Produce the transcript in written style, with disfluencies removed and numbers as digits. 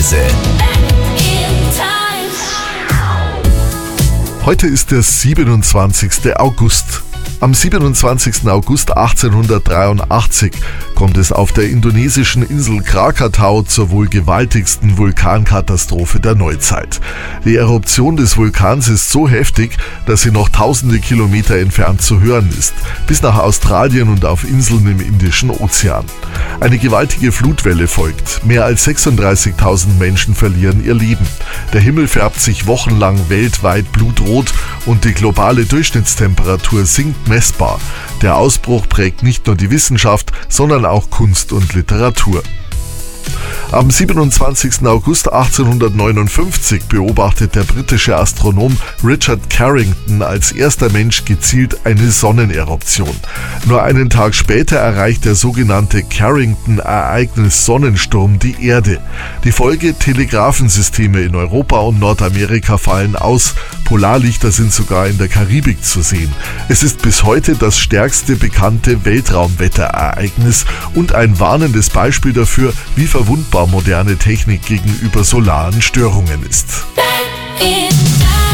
Reise. Heute ist der 27. August. Am 27. August 1883 kommt es auf der indonesischen Insel Krakatau zur wohl gewaltigsten Vulkankatastrophe der Neuzeit. Die Eruption des Vulkans ist so heftig, dass sie noch tausende Kilometer entfernt zu hören ist, bis nach Australien und auf Inseln im Indischen Ozean. Eine gewaltige Flutwelle folgt. Mehr als 36.000 Menschen verlieren ihr Leben. Der Himmel färbt sich wochenlang weltweit blutrot und die globale Durchschnittstemperatur sinkt messbar. Der Ausbruch prägt nicht nur die Wissenschaft, sondern auch Kunst und Literatur. Am 27. August 1859 beobachtet der britische Astronom Richard Carrington als erster Mensch gezielt eine Sonneneruption. Nur einen Tag später erreicht der sogenannte Carrington-Ereignis-Sonnensturm die Erde. Die Folge: Telegrafensysteme in Europa und Nordamerika fallen aus, Polarlichter sind sogar in der Karibik zu sehen. Es ist bis heute das stärkste bekannte Weltraumwetterereignis und ein warnendes Beispiel dafür, wie verwundbar moderne Technik gegenüber solaren Störungen ist.